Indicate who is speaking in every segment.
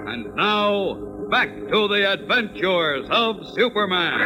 Speaker 1: And now, back to the adventures of Superman.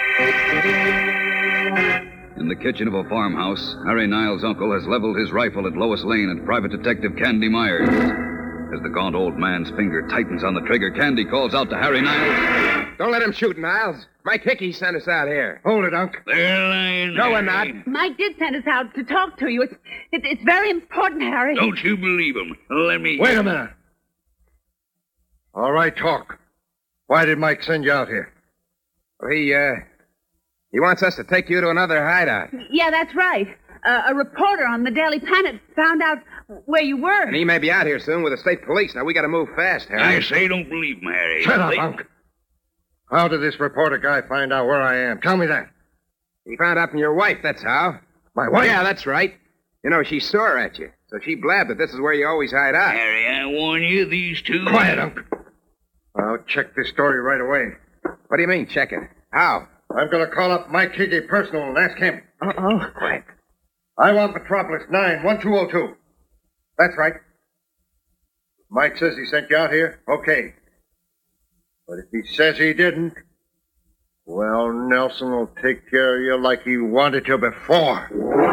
Speaker 1: In the kitchen of a farmhouse, Harry Niles' uncle has leveled his rifle at Lois Lane and Private Detective Candy Myers. As the gaunt old man's finger tightens on the trigger, Candy calls out to Harry Niles.
Speaker 2: Don't let him shoot, Niles. Mike Hickey sent us out here.
Speaker 3: Hold it, Unc.
Speaker 1: They're lying.
Speaker 2: No, we're not.
Speaker 4: Mike did send us out to talk to you. It's very important, Harry.
Speaker 1: Don't you believe him? Let me...
Speaker 3: Wait a minute. All right, talk. Why did Mike send you out here?
Speaker 2: Well, he wants us to take you to another hideout.
Speaker 4: Yeah, that's right. A reporter on the Daily Planet found out where you were.
Speaker 2: And he may be out here soon with the state police. Now, we got to move fast, Harry.
Speaker 1: I say don't believe him, Harry.
Speaker 3: Shut up, Unc. How did this reporter guy find out where I am? Tell me that.
Speaker 2: He found out from your wife, that's how.
Speaker 3: My wife?
Speaker 2: Yeah, that's right. You know, she's sore at you. So she blabbed that this is where you always hide out.
Speaker 1: Harry, I warn you, these two...
Speaker 3: Quiet, Unc. I'll check this story right away.
Speaker 2: What do you mean, check it? How?
Speaker 3: I'm going to call up Mike Hickey personal and ask him.
Speaker 4: Uh-oh.
Speaker 2: Quiet.
Speaker 3: I want Metropolis 91202. That's right. Mike says he sent you out here. Okay. But if he says he didn't, well, Nelson will take care of you like he wanted to before.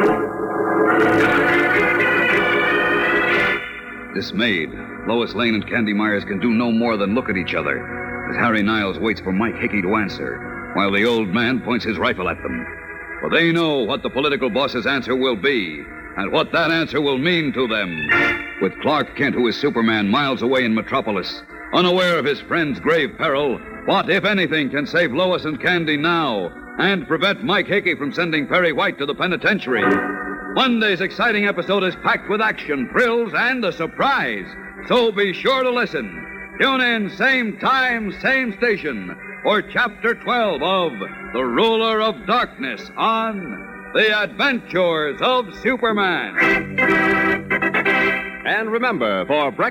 Speaker 1: Dismayed, Lois Lane and Candy Myers can do no more than look at each other as Harry Niles waits for Mike Hickey to answer, while the old man points his rifle at them. For they know what the political boss's answer will be, and what that answer will mean to them. With Clark Kent, who is Superman, miles away in Metropolis, unaware of his friend's grave peril, what, if anything, can save Lois and Candy now and prevent Mike Hickey from sending Perry White to the penitentiary? Monday's exciting episode is packed with action, thrills, and a surprise. So be sure to listen. Tune in, same time, same station, for Chapter 12 of The Ruler of Darkness on The Adventures of Superman.
Speaker 5: And remember, for breakfast...